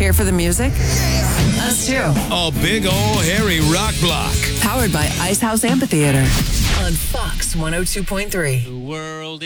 Here for the music? Us too. A big ol' hairy rock block. Powered by Ice House Amphitheater on Fox 102.3. The world